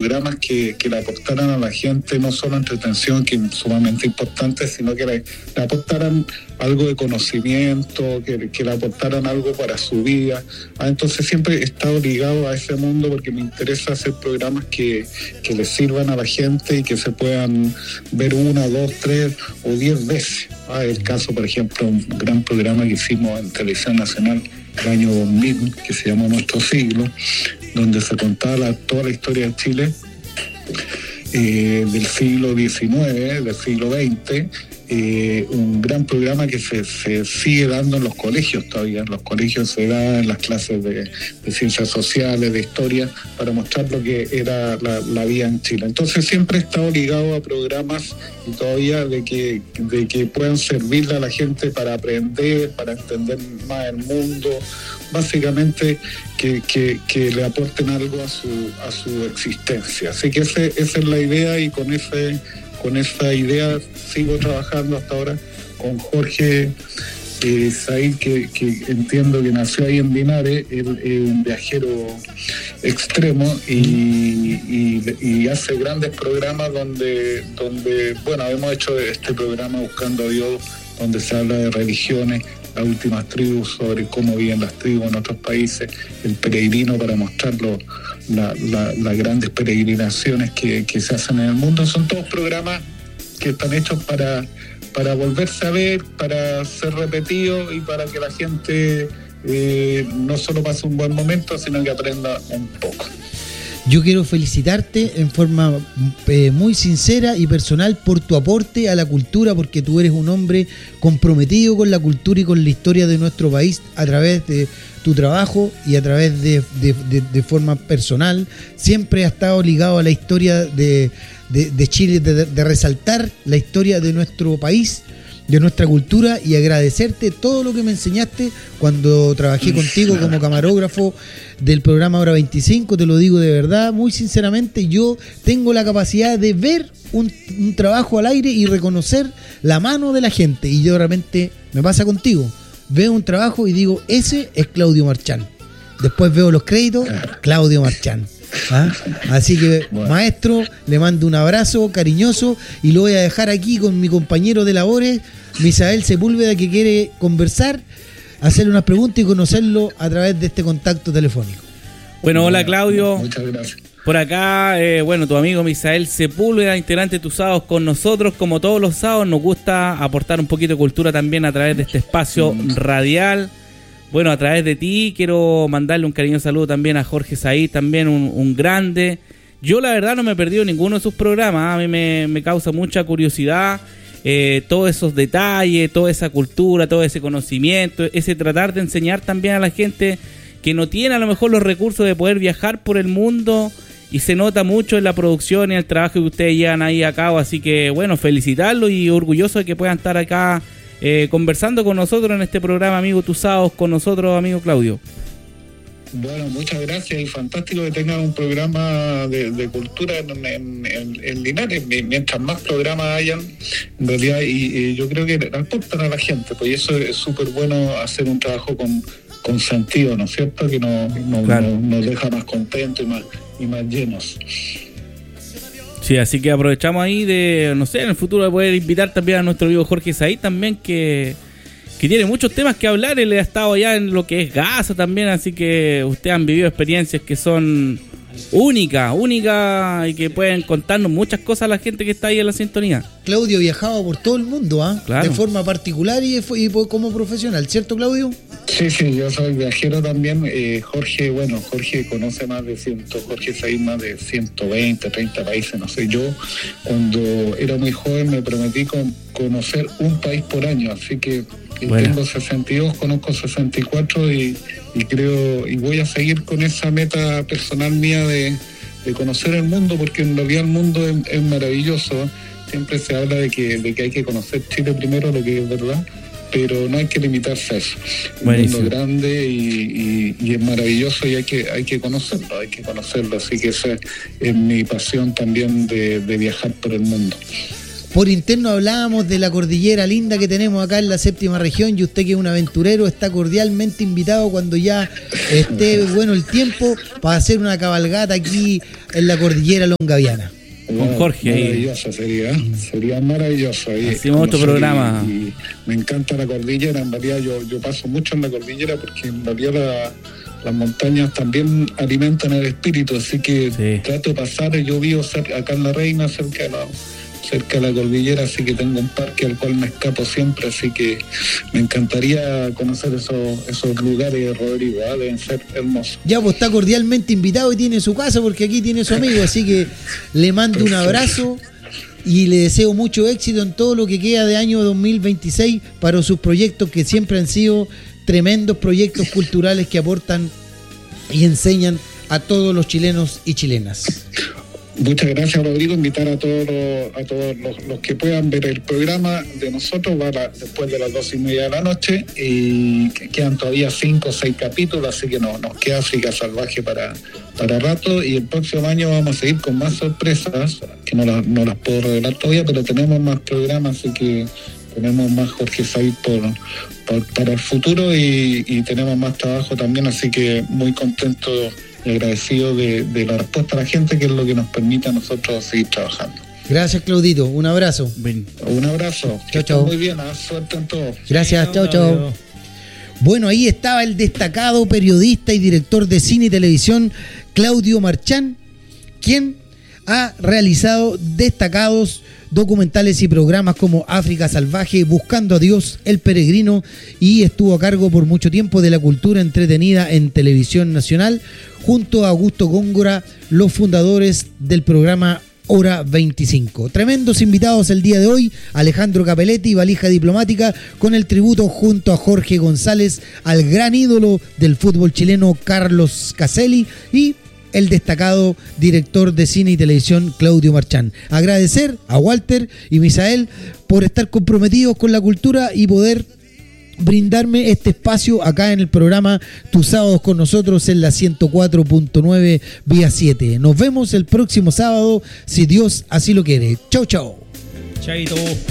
programas que le aportaran a la gente no solo entretención, que es sumamente importante, sino que le aportaran algo de conocimiento, que le aportaran algo para su vida. Entonces siempre he estado ligado a ese mundo porque me interesa hacer programas que le sirvan a la gente y que se puedan ver 1, 2, 3 o 10 veces. El caso, por ejemplo, un gran programa que hicimos en Televisión Nacional el año 2000, que se llama Nuestro Siglo, donde se contaba toda la historia de Chile del siglo XIX, del siglo XX, un gran programa que se sigue dando en los colegios todavía. En los colegios se da en las clases de ciencias sociales, de historia, para mostrar lo que era la vida en Chile. Entonces siempre he estado ligado a programas y todavía de que puedan servirle a la gente para aprender, para entender más el mundo, básicamente que le aporten algo a su existencia. Así que esa es la idea, y con esa idea sigo trabajando hasta ahora con Jorge Said, que entiendo que nació ahí en Linares, un viajero extremo y hace grandes programas donde bueno, hemos hecho este programa Buscando a Dios, donde se habla de religiones, las últimas tribus, sobre cómo viven las tribus en otros países, el peregrino, para mostrar las grandes peregrinaciones que se hacen en el mundo. Son todos programas que están hechos para volverse a ver, para ser repetidos y para que la gente no solo pase un buen momento, sino que aprenda un poco. Yo quiero felicitarte en forma muy sincera y personal por tu aporte a la cultura, porque tú eres un hombre comprometido con la cultura y con la historia de nuestro país a través de tu trabajo y a través de forma personal. Siempre has estado ligado a la historia de Chile, de resaltar la historia de nuestro país, de nuestra cultura, y agradecerte todo lo que me enseñaste cuando trabajé contigo como camarógrafo del programa Hora 25. Te lo digo de verdad, muy sinceramente. Yo tengo la capacidad de ver un trabajo al aire y reconocer la mano de la gente, y yo realmente me pasa contigo, veo un trabajo y digo, ese es Claudio Marchán. Después veo los créditos, Claudio Marchán. Así que, bueno, maestro, le mando un abrazo cariñoso y lo voy a dejar aquí con mi compañero de labores, Misael Sepúlveda, que quiere conversar, hacerle unas preguntas y conocerlo a través de este contacto telefónico. Bueno, hola Claudio. Muchas gracias. Por acá, tu amigo Misael Sepúlveda, integrante de Tus Sábados con nosotros. Como todos los sábados, nos gusta aportar un poquito de cultura también a través de este espacio radial. Bueno, a través de ti quiero mandarle un cariñoso saludo también a Jorge Said, también un grande. Yo la verdad no me he perdido ninguno de sus programas, a mí me causa mucha curiosidad todos esos detalles, toda esa cultura, todo ese conocimiento, ese tratar de enseñar también a la gente que no tiene a lo mejor los recursos de poder viajar por el mundo, y se nota mucho en la producción y en el trabajo que ustedes llevan ahí a cabo. Así que bueno, felicitarlos y orgulloso de que puedan estar acá conversando con nosotros en este programa, amigo Tus Sábados con nosotros, amigo Claudio. Bueno, muchas gracias, y fantástico que tengan un programa de cultura en Linares. Mientras más programas hayan, en realidad, y yo creo que aportan a la gente, pues eso es súper bueno, hacer un trabajo con sentido, ¿no es cierto? Que nos deja más contentos y más llenos. Sí, así que aprovechamos ahí de, no sé, en el futuro de poder invitar también a nuestro amigo Jorge Said también, que tiene muchos temas que hablar. Él ha estado allá en lo que es Gaza también, así que ustedes han vivido experiencias que son únicas y que pueden contarnos muchas cosas a la gente que está ahí en la sintonía. Claudio viajaba por todo el mundo, claro, de forma particular y como profesional, ¿cierto, Claudio? Sí, yo soy viajero también. Jorge conoce Jorge Said más de 120, 30 países, no sé. Yo cuando era muy joven me prometí conocer un país por año, así que tengo 62, conozco 64 y creo, y voy a seguir con esa meta personal mía de conocer el mundo, porque en realidad el mundo es maravilloso. Siempre se habla de que hay que conocer Chile primero, lo que es verdad, pero no hay que limitarse a eso. Buenísimo. Un mundo grande y es maravilloso, y hay que conocerlo, así que esa es mi pasión también de viajar por el mundo. Por interno hablábamos de la cordillera linda que tenemos acá en la séptima región, y usted, que es un aventurero, está cordialmente invitado cuando ya esté bueno el tiempo para hacer una cabalgata aquí en la cordillera longaviana. Con Jorge. Maravilloso sería maravilloso. Hacemos otro programa. Y me encanta la cordillera, en realidad yo paso mucho en la cordillera porque en realidad las montañas también alimentan el espíritu, así que trato de pasar. Yo vivo acá en La Reina, cerca de la cordillera, así que tengo un parque al cual me escapo siempre, así que me encantaría conocer esos lugares, Rodrigo, deben ser hermosos. Ya, pues está cordialmente invitado y tiene su casa, porque aquí tiene su amigo, así que le mando un abrazo y le deseo mucho éxito en todo lo que queda de año 2026 para sus proyectos, que siempre han sido tremendos proyectos culturales que aportan y enseñan a todos los chilenos y chilenas. Muchas gracias, Rodrigo. Invitar a todos los que puedan ver el programa de nosotros, después de las 2:30 de la noche, y quedan todavía 5 o 6 capítulos, así que nos queda África Salvaje para rato, y el próximo año vamos a seguir con más sorpresas, que no las puedo revelar todavía, pero tenemos más programas, así que tenemos más Jorge Said para el futuro, y tenemos más trabajo también, así que muy contento y agradecido de la respuesta a la gente, que es lo que nos permite a nosotros seguir trabajando. Gracias, Claudito. Un abrazo. Un abrazo. Chao. Muy bien, suerte en todo. Gracias, chao. Bueno, ahí estaba el destacado periodista y director de cine y televisión, Claudio Marchán, quien ha realizado destacados documentales y programas como África Salvaje, Buscando a Dios, El Peregrino, y estuvo a cargo por mucho tiempo de la cultura entretenida en Televisión Nacional, junto a Augusto Góngora, los fundadores del programa Hora 25. Tremendos invitados el día de hoy: Alejandro Capelletti, Valija Diplomática, con el tributo junto a Jorge González al gran ídolo del fútbol chileno Carlos Caselli, y el destacado director de cine y televisión Claudio Marchán. Agradecer a Walter y Misael por estar comprometidos con la cultura y poder brindarme este espacio acá en el programa Tus Sábados con nosotros en la 104.9 vía 7. Nos vemos el próximo sábado, si Dios así lo quiere. Chau. Chaito.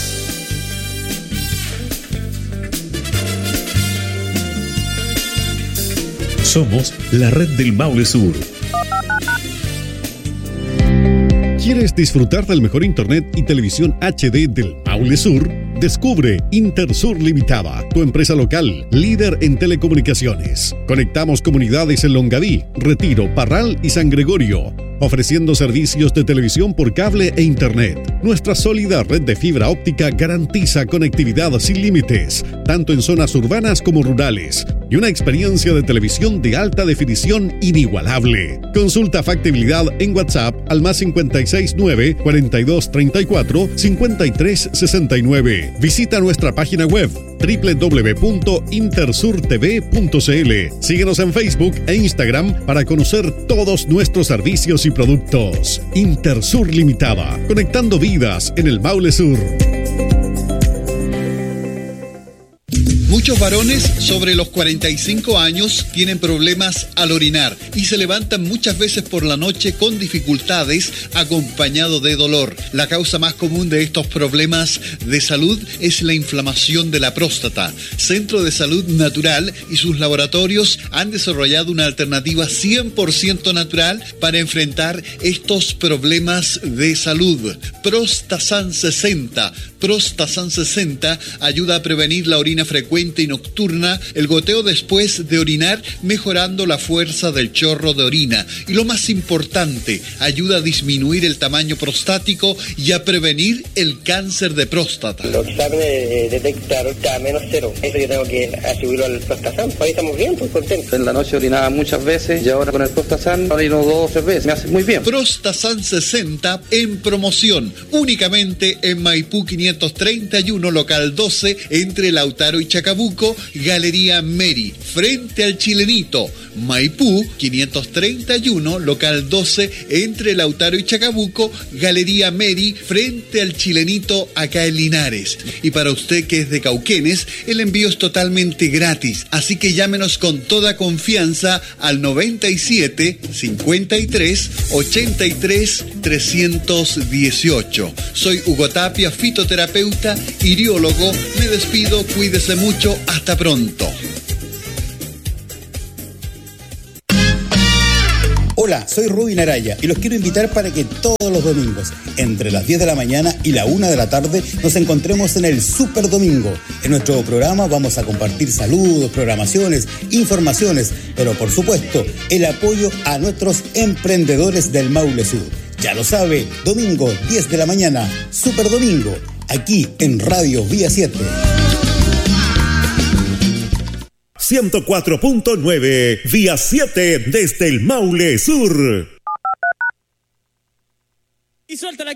Somos la red del Maule Sur. ¿Quieres disfrutar del mejor internet y televisión HD del Maule Sur? Descubre Intersur Limitada, tu empresa local, líder en telecomunicaciones. Conectamos comunidades en Longaví, Retiro, Parral y San Gregorio, ofreciendo servicios de televisión por cable e internet. Nuestra sólida red de fibra óptica garantiza conectividad sin límites, tanto en zonas urbanas como rurales, y una experiencia de televisión de alta definición inigualable. Consulta factibilidad en WhatsApp al +569 4234 5369. Visita nuestra página web www.intersurtv.cl. Síguenos en Facebook e Instagram para conocer todos nuestros servicios y productos. Intersur Limitada, conectando vidas en el Maule Sur. Muchos varones sobre los 45 años tienen problemas al orinar y se levantan muchas veces por la noche con dificultades acompañado de dolor. La causa más común de estos problemas de salud es la inflamación de la próstata. Centro de Salud Natural y sus laboratorios han desarrollado una alternativa 100% natural para enfrentar estos problemas de salud. Prostasan 60. Prostasan 60 ayuda a prevenir la orina frecuente y nocturna, el goteo después de orinar, mejorando la fuerza del chorro de orina. Y lo más importante, ayuda a disminuir el tamaño prostático y a prevenir el cáncer de próstata. Los exámenes detectaron a -0. Eso yo tengo que atribuirlo al Prostasan. Ahí estamos bien, pues contentos. En la noche orinaba muchas veces y ahora con el Prostasan orino 2 o 3 veces. Me hace muy bien. Prostasan 60 en promoción, únicamente en Maipú 500. 531, local 12, entre Lautaro y Chacabuco, Galería Meri, frente al Chilenito. Maipú, 531, local 12, entre Lautaro y Chacabuco, Galería Meri, frente al Chilenito, acá en Linares. Y para usted que es de Cauquenes, el envío es totalmente gratis, así que llámenos con toda confianza al 97 53 83 318. Soy Hugo Tapia, fitoterapeuta, iriólogo. Me despido, cuídese mucho, hasta pronto. Hola, soy Rubin Araya y los quiero invitar para que todos los domingos, entre las 10 de la mañana y la 1 de la tarde, nos encontremos en el Super Domingo. En nuestro programa vamos a compartir saludos, programaciones, informaciones, pero por supuesto, el apoyo a nuestros emprendedores del Maule Sur. Ya lo sabe, domingo 10 de la mañana, Super Domingo, aquí en Radio Vía 7. 104.9, Vía 7, desde el Maule Sur. Y suelta la